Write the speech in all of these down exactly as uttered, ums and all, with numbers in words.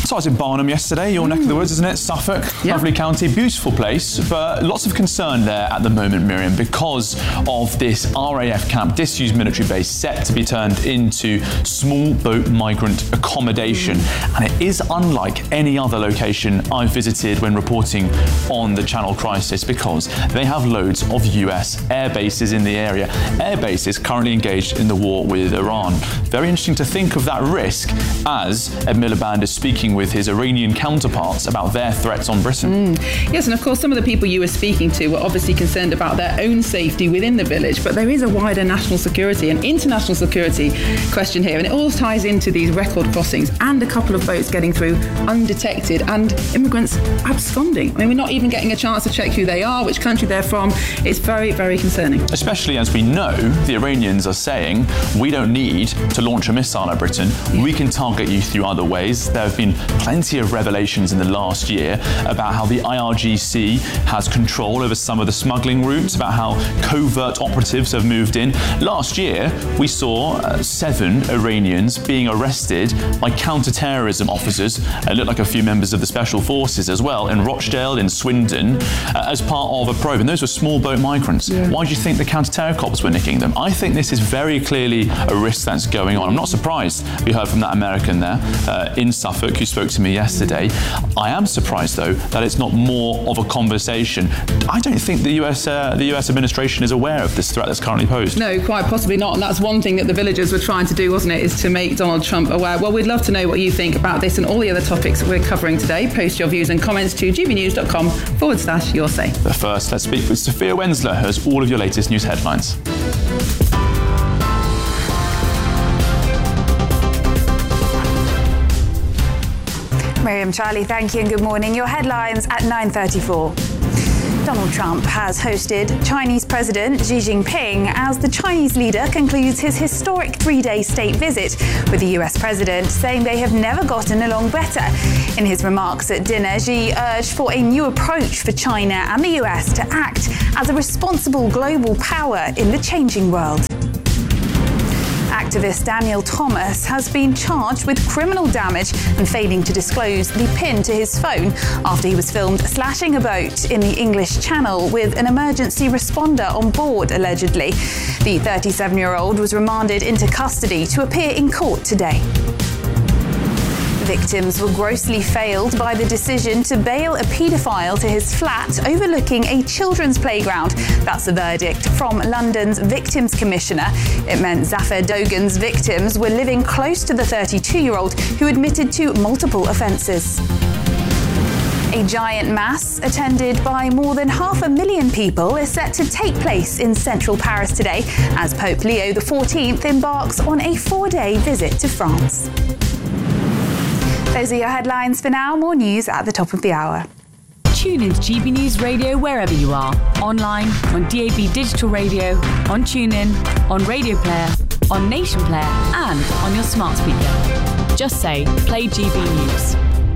So I was in Barnham yesterday, your mm. neck of the woods, isn't it? Suffolk, yep. Lovely county, beautiful place, but lots of concern there at the moment, Miriam, because of this R A F camp, disused military base, set to be turned into small boat migrant accommodation. Mm. And it is unlike any other location I've visited when reporting on the Channel crisis, because they have loads of U S air bases in the area. Air bases currently engaged in the war with Iran. Very interesting to think of that risk as Ed Miliband is speaking with his Iranian counterparts about their threats on Britain. Mm. Yes, and of course some of the people you were speaking to were obviously concerned about their own safety within the village, but there is a wider national security and international security question here, and it all ties into these record crossings and a couple of boats getting through undetected and immigrants absconding. I mean, we're not even getting a chance to check who they are, which country they're from. It's very, very concerning. Especially as we know the Iranians are saying, we don't need to launch a missile at Britain. Yeah. We can target you through other ways. There have been plenty of revelations in the last year about how the I R G C has control over some of the smuggling routes, about how covert operatives have moved in. Last year, we saw uh, seven Iranians being arrested by counter-terrorism officers. It looked like a few members of the special forces as well, in Rochdale, in Swindon, uh, as part of a probe. And those were small boat migrants. Yeah. Why do you think the counter-terror cops were nicking them? I think this is very clearly a risk that's going on. I'm not surprised we heard from that American there uh, in Suffolk who spoke to me yesterday. I am surprised, though, that it's not more of a conversation. I don't think the U S uh, the U S administration is aware of this threat that's currently posed. No, quite possibly not. And that's one thing that the villagers were trying to do, wasn't it, is to make Donald Trump aware. Well, we'd love to know what you think about this and all the other topics we're covering today. Post your views and comments to gbnews.com forward slash your say. But first, let's speak with Sophia Wensler, who has all of your latest news headlines. Miriam, Charlie, thank you and good morning. Your headlines at nine thirty-four. Donald Trump has hosted Chinese President Xi Jinping as the Chinese leader concludes his historic three-day state visit, with the U S president saying they have never gotten along better. In his remarks at dinner, Xi urged for a new approach for China and the U S to act as a responsible global power in the changing world. Activist Daniel Thomas has been charged with criminal damage and failing to disclose the PIN to his phone after he was filmed slashing a boat in the English Channel with an emergency responder on board, allegedly. The thirty-seven-year-old was remanded into custody to appear in court today. Victims were grossly failed by the decision to bail a paedophile to his flat overlooking a children's playground. That's the verdict from London's Victims Commissioner. It meant Zafar Dogan's victims were living close to the thirty-two-year-old who admitted to multiple offences. A giant mass attended by more than half a million people is set to take place in central Paris today as Pope Leo the fourteenth embarks on a four-day visit to France. Those are your headlines for now. More news at the top of the hour. Tune into G B News Radio wherever you are. Online, on D A B Digital Radio, on TuneIn, on Radio Player, on Nation Player, and on your smart speaker. Just say, play G B News.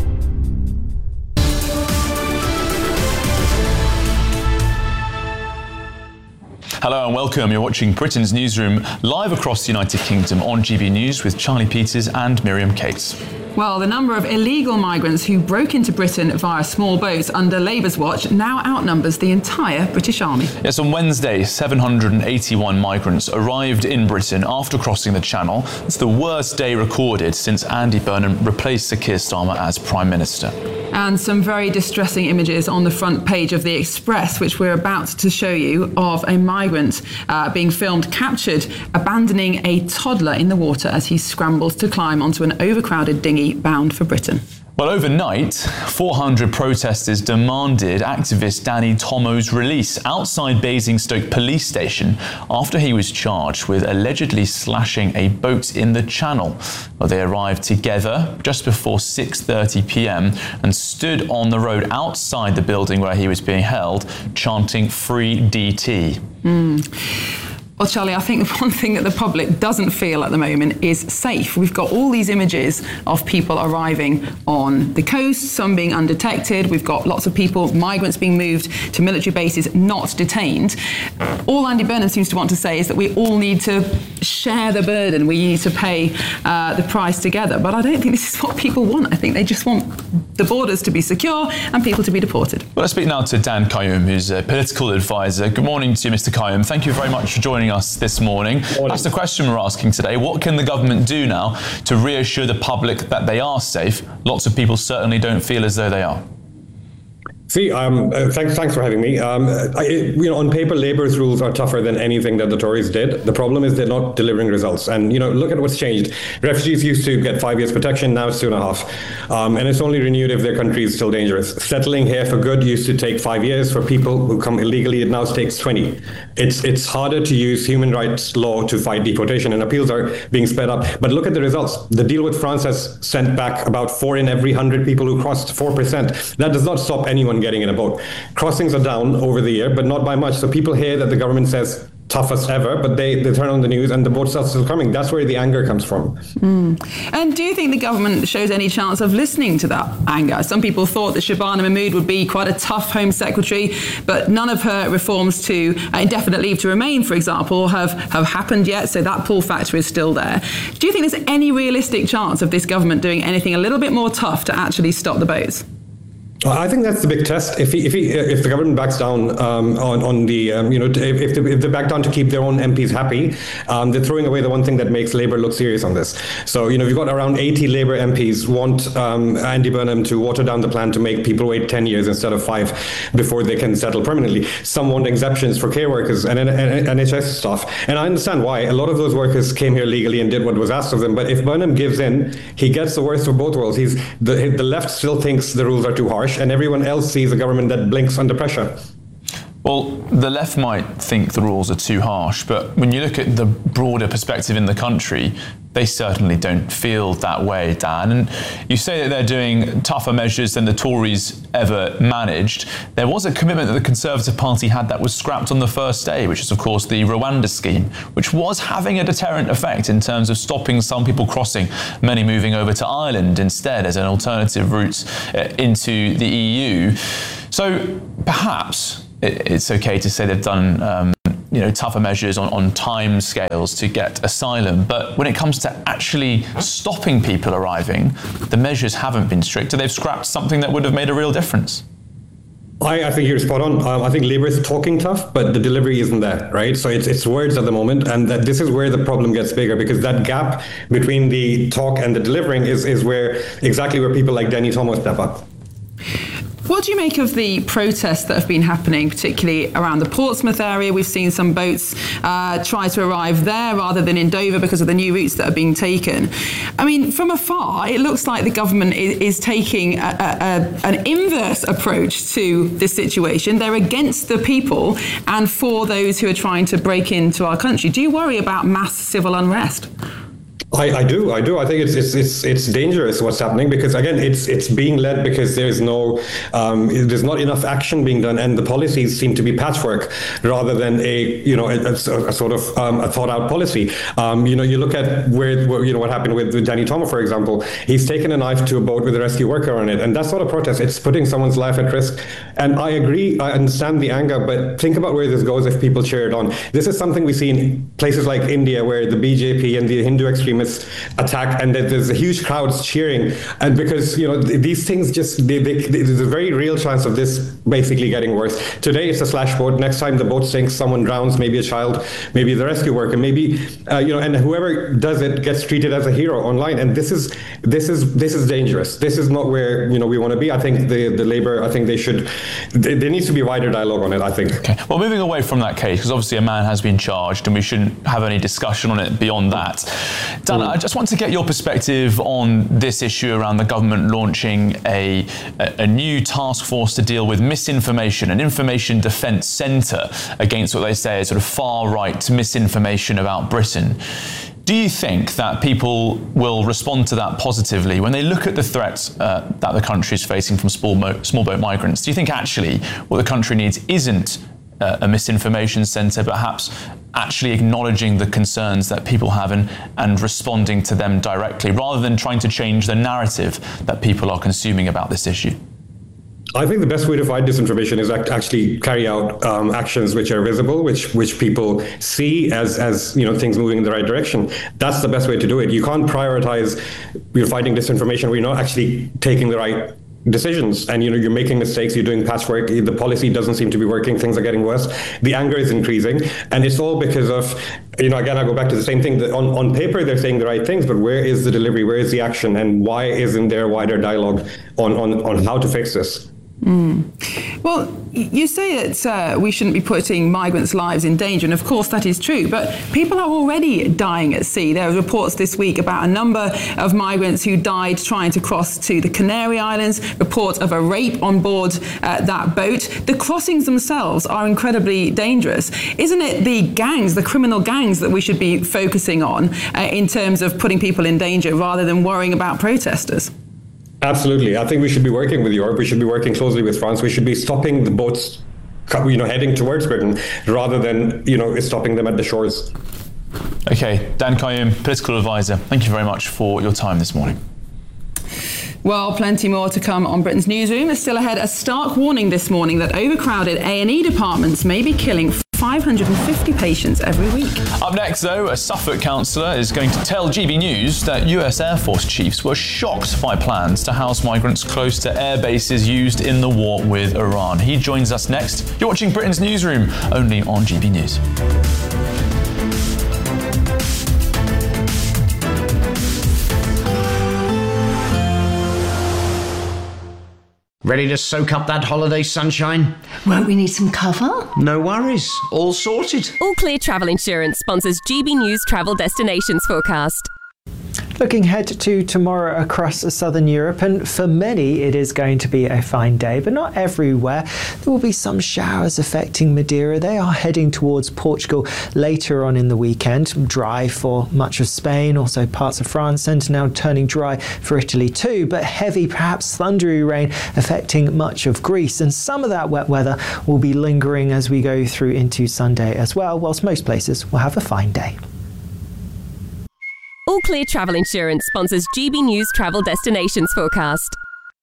Hello and welcome. You're watching Britain's Newsroom live across the United Kingdom on G B News with Charlie Peters and Miriam Cates. Well, the number of illegal migrants who broke into Britain via small boats under Labour's watch now outnumbers the entire British Army. Yes, on Wednesday, seven hundred eighty-one migrants arrived in Britain after crossing the Channel. It's the worst day recorded since Andy Burnham replaced Sir Keir Starmer as Prime Minister. And some very distressing images on the front page of The Express, which we're about to show you, of a migrant uh, being filmed captured abandoning a toddler in the water as he scrambles to climb onto an overcrowded dinghy bound for Britain. Well, overnight, four hundred protesters demanded activist Danny Tomo's release outside Basingstoke police station after he was charged with allegedly slashing a boat in the Channel. Well, they arrived together just before six thirty p.m. and stood on the road outside the building where he was being held, chanting "Free D T." Mm. Well, Charlie, I think the one thing that the public doesn't feel at the moment is safe. We've got all these images of people arriving on the coast, some being undetected. We've got lots of people, migrants being moved to military bases, not detained. All Andy Burnham seems to want to say is that we all need to share the burden. We need to pay uh, the price together. But I don't think this is what people want. I think they just want the borders to be secure and people to be deported. Well, let's speak now to Dan Qayyum, who's a political advisor. Good morning to you, Mister Qayyum. Thank you very much for joining us this morning. morning. That's the question we're asking today. What can the government do now to reassure the public that they are safe? Lots of people certainly don't feel as though they are. See, um, uh, thanks, thanks for having me. Um, I, you know, on paper, Labour's rules are tougher than anything that the Tories did. The problem is they're not delivering results. And, you know, look at what's changed. Refugees used to get five years protection, now it's two and a half. Um, and it's only renewed if their country is still dangerous. Settling here for good used to take five years for people who come illegally. It now takes twenty. It's it's harder to use human rights law to fight deportation, and appeals are being sped up. But look at the results. The deal with France has sent back about four in every hundred people who crossed, four percent. That does not stop anyone getting in a boat. Crossings are down over the year, but not by much. So people hear that the government says toughest ever, but they, they turn on the news and the boats are still coming. That's where the anger comes from. Mm. And do you think the government shows any chance of listening to that anger? Some people thought that Shabana Mahmood would be quite a tough Home Secretary, but none of her reforms to uh, indefinite leave to remain, for example, have, have happened yet, so that pull factor is still there. Do you think there's any realistic chance of this government doing anything a little bit more tough to actually stop the boats? I think that's the big test. If he, if he, if the government backs down um, on on the um, you know if if they, if they back down to keep their own M Ps happy, um, they're throwing away the one thing that makes Labour look serious on this. So you know we've got around eighty Labour M Ps want um, Andy Burnham to water down the plan to make people wait ten years instead of five before they can settle permanently. Some want exemptions for care workers and N H S staff, and I understand why. A lot of those workers came here legally and did what was asked of them. But if Burnham gives in, he gets the worst of both worlds. He's the the left still thinks the rules are too harsh, and everyone else sees a government that blinks under pressure. Well, the left might think the rules are too harsh, but when you look at the broader perspective in the country, they certainly don't feel that way, Dan. And you say that they're doing tougher measures than the Tories ever managed. There was a commitment that the Conservative Party had that was scrapped on the first day, which is, of course, the Rwanda scheme, which was having a deterrent effect in terms of stopping some people crossing, many moving over to Ireland instead as an alternative route into the E U. So perhaps it's okay to say they've done um, you know, tougher measures on, on time scales to get asylum. But when it comes to actually stopping people arriving, the measures haven't been stricter. They've scrapped something that would have made a real difference. I, I think you're spot on. Um, I think Labour is talking tough, but the delivery isn't there, right? So it's it's words at the moment, and that this is where the problem gets bigger, because that gap between the talk and the delivering is, is where exactly where people like Denny Thomas step up. What do you make of the protests that have been happening, particularly around the Portsmouth area? We've seen some boats uh, try to arrive there rather than in Dover because of the new routes that are being taken. I mean, from afar, it looks like the government is, is taking a, a, an inverse approach to this situation. They're against the people and for those who are trying to break into our country. Do you worry about mass civil unrest? I, I do, I do. I think it's it's it's it's dangerous what's happening, because again, it's it's being led because there's no um, there's not enough action being done, and the policies seem to be patchwork rather than a you know a, a, a sort of um, a thought out policy. Um, you know, you look at where, where you know what happened with, with Danny Thomas, for example. He's taken a knife to a boat with a rescue worker on it, and that's not a protest. It's putting someone's life at risk. And I agree, I understand the anger, but think about where this goes if people cheer it on. This is something we see in places like India, where the B J P and the Hindu extremists attack, and there's a huge crowds cheering, and because you know these things just they, they, there's a very real chance of this basically getting worse. Today it's a slash boat. Next time the boat sinks, someone drowns, maybe a child, maybe the rescue worker, maybe uh, you know, and whoever does it gets treated as a hero online. And this is this is this is dangerous. This is not where you know we want to be. I think the the Labour, I think they should. There needs to be wider dialogue on it, I think. Okay. Well, moving away from that case, because obviously a man has been charged, and we shouldn't have any discussion on it beyond that. Dan, I just want to get your perspective on this issue around the government launching a, a, a new task force to deal with misinformation, an information defence centre against what they say is sort of far-right misinformation about Britain. Do you think that people will respond to that positively when they look at the threats uh, that the country is facing from small, mo- small boat migrants? Do you think actually what the country needs isn't uh, a misinformation centre, but perhaps actually acknowledging the concerns that people have and, and responding to them directly, rather than trying to change the narrative that people are consuming about this issue? I think the best way to fight disinformation is act- actually carry out um, actions which are visible, which which people see as as you know things moving in the right direction. That's the best way to do it. You can't prioritize you're fighting disinformation where you're not actually taking the right decisions, and you know you're making mistakes, you're doing patchwork, the policy doesn't seem to be working, things are getting worse, the anger is increasing, and it's all because of, you know, again, I go back to the same thing, that on, on paper they're saying the right things, but where is the delivery, where is the action, and why isn't there wider dialogue on, on, on how to fix this? Mm. Well, you say that uh, we shouldn't be putting migrants' lives in danger, and of course that is true, but people are already dying at sea. There are reports this week about a number of migrants who died trying to cross to the Canary Islands, reports of a rape on board uh, that boat. The crossings themselves are incredibly dangerous. Isn't it the gangs, the criminal gangs, that we should be focusing on uh, in terms of putting people in danger rather than worrying about protesters? Absolutely. I think we should be working with Europe. We should be working closely with France. We should be stopping the boats, you know, heading towards Britain rather than, you know, stopping them at the shores. Okay, Dan Qayyum, political advisor, thank you very much for your time this morning. Well, plenty more to come on Britain's Newsroom. There's still ahead a stark warning this morning that overcrowded A and E departments may be killing five hundred fifty patients every week. Up next, though, a Suffolk councillor is going to tell G B News that U S Air Force chiefs were shocked by plans to house migrants close to air bases used in the war with Iran. He joins us next. You're watching Britain's Newsroom, only on G B News. Ready to soak up that holiday sunshine? Won't we need some cover? No worries. All sorted. All Clear Travel Insurance sponsors G B News Travel Destinations Forecast. Looking ahead to tomorrow across southern Europe, and for many it is going to be a fine day, but not everywhere. There will be some showers affecting Madeira. They are heading towards Portugal later on in the weekend. Dry for much of Spain, also parts of France, and now turning dry for Italy too, but heavy, perhaps thundery rain affecting much of Greece, and some of that wet weather will be lingering as we go through into Sunday as well, whilst most places will have a fine day. All Clear Travel Insurance sponsors G B News Travel Destinations Forecast.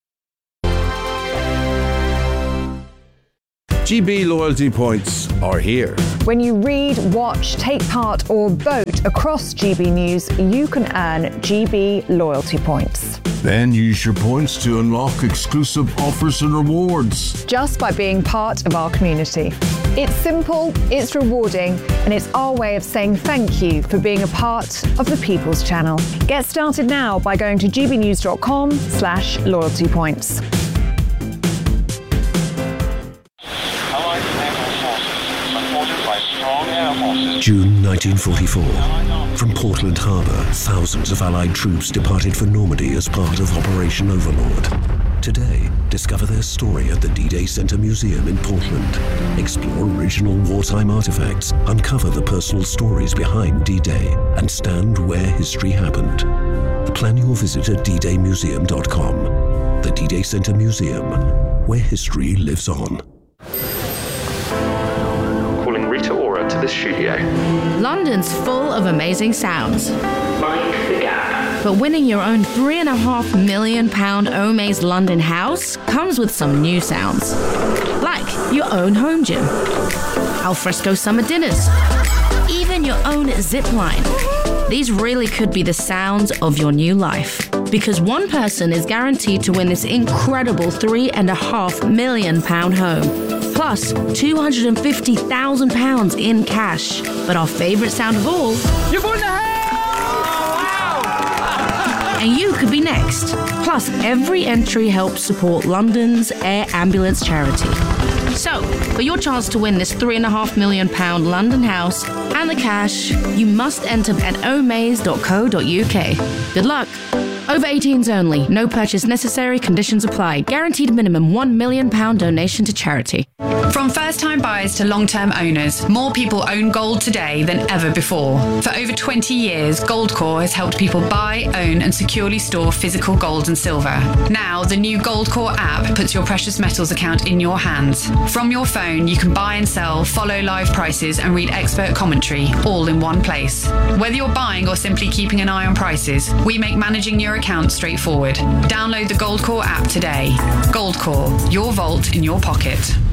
G B loyalty points are here. When you read, watch, take part or vote across G B News, you can earn G B loyalty points. Then use your points to unlock exclusive offers and rewards. Just by being part of our community. It's simple, it's rewarding, and it's our way of saying thank you for being a part of the People's Channel. Get started now by going to gbnews.com slash loyalty points. June nineteen forty-four. From Portland Harbour, thousands of Allied troops departed for Normandy as part of Operation Overlord. Today, discover their story at the D-Day Center Museum in Portland. Explore original wartime artifacts, uncover the personal stories behind D-Day, and stand where history happened. Plan your visit at d day museum dot com. The D-Day Center Museum, where history lives on. To the studio. London's full of amazing sounds. Mind the gap. But winning your own three and a half million pound Omaze London house comes with some new sounds. Like your own home gym, alfresco summer dinners, even your own zip line. These really could be the sounds of your new life. Because one person is guaranteed to win this incredible three and a half million pound home. Plus two hundred fifty thousand pounds in cash. But our favourite sound of all, you've won the house! Wow! And you could be next. Plus, every entry helps support London's Air Ambulance charity. So, for your chance to win this three and a half million pound London house and the cash, you must enter at omaze dot co dot uk. Good luck. Over eighteens only. No purchase necessary. Conditions apply. Guaranteed minimum one million pound donation to charity. From first-time buyers to long-term owners, more people own gold today than ever before. For over twenty years, Goldcore has helped people buy, own and securely store physical gold and silver. Now, the new Goldcore app puts your precious metals account in your hands. From your phone, you can buy and sell, follow live prices and read expert commentary, all in one place. Whether you're buying or simply keeping an eye on prices, we make managing your account straightforward. Download the Goldcore app today. Goldcore, your vault in your pocket.